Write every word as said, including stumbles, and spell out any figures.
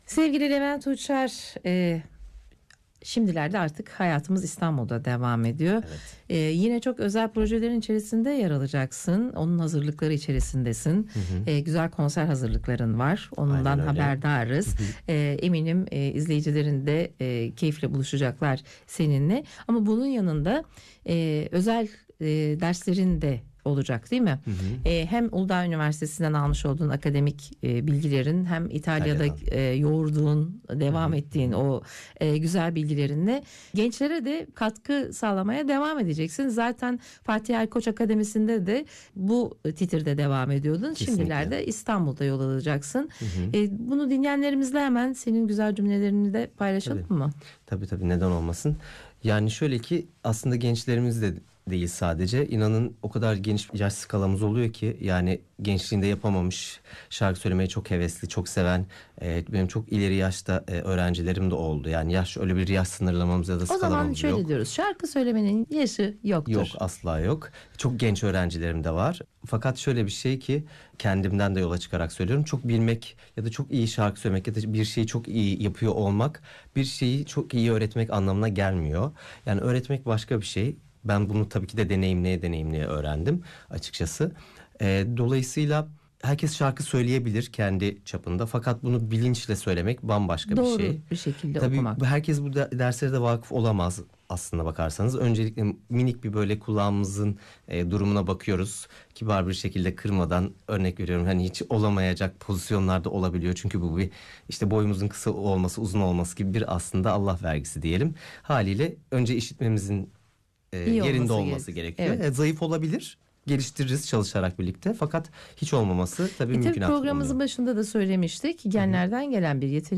Sevgili Levent Uçar, e, şimdilerde artık hayatımız İstanbul'da devam ediyor. Evet. E, yine çok özel projelerin içerisinde yer alacaksın. Onun hazırlıkları içerisindesin. Hı hı. E, güzel konser hazırlıkların var. Ondan Aynen öyle. haberdarız. Hı hı. E, eminim e, izleyicilerin de e, keyifle buluşacaklar seninle. Ama bunun yanında e, özel e, derslerin de olacak, değil mi? Hı hı. E, hem Uludağ Üniversitesi'nden almış olduğun akademik e, bilgilerin, hem İtalya'da İtalya'dan. e, yoğurduğun, devam Hı hı. ettiğin o e, güzel bilgilerinle gençlere de katkı sağlamaya devam edeceksin. Zaten Fatih Erkoç Akademisi'nde de bu titirde devam ediyordun. Kesinlikle. Şimdilerde İstanbul'da yol alacaksın. Hı hı. E, bunu dinleyenlerimizle hemen senin güzel cümlelerini de paylaşalım Tabii. mı? Tabii tabii, neden olmasın. Yani şöyle ki, aslında gençlerimiz de değil sadece. İnanın o kadar geniş bir yaş skalamız oluyor ki, yani gençliğinde yapamamış, şarkı söylemeye çok hevesli, çok seven, e, benim çok ileri yaşta e, öğrencilerim de oldu. Yani yaş, öyle bir yaş sınırlamamız ya da O zaman skalamamız şöyle yok. diyoruz. Şarkı söylemenin yaşı yoktur. Yok, asla yok. Çok genç öğrencilerim de var. Fakat şöyle bir şey ki, kendimden de yola çıkarak söylüyorum. Çok bilmek ya da çok iyi şarkı söylemek ya da bir şeyi çok iyi yapıyor olmak, bir şeyi çok iyi öğretmek anlamına gelmiyor. Yani öğretmek başka bir şey. Ben bunu tabii ki de deneyimleye deneyimleye öğrendim açıkçası. Ee, dolayısıyla herkes şarkı söyleyebilir kendi çapında. Fakat bunu bilinçle söylemek bambaşka Doğru bir şey. bir şekilde Tabii okumak. bu- herkes bu de- derslere de vakıf olamaz aslında bakarsanız. Öncelikle minik bir böyle kulağımızın e, durumuna bakıyoruz. Kibar bir şekilde, kırmadan, örnek veriyorum, hani hiç olamayacak pozisyonlarda olabiliyor. Çünkü bu bir, işte boyumuzun kısa olması, uzun olması gibi bir aslında Allah vergisi diyelim. Haliyle önce işitmemizin e, İyi yerinde olması olması gerek. gerekiyor. Evet. E, zayıf olabilir. Geliştiririz çalışarak birlikte. Fakat hiç olmaması tabii E tabii mümkünatı programımızın olmuyor. başında da söylemiştik. Genlerden gelen bir yetenek